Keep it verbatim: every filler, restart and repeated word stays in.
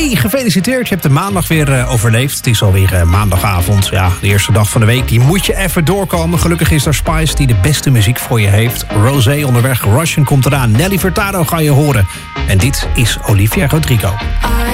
Hey, gefeliciteerd. Je hebt de maandag weer uh, overleefd. Het is alweer uh, maandagavond. Ja, de eerste dag van de week. Die moet je even doorkomen. Gelukkig is er Spice die de beste muziek voor je heeft. Rosé onderweg. Russian komt eraan. Nelly Furtado ga je horen. En dit is Olivia Rodrigo.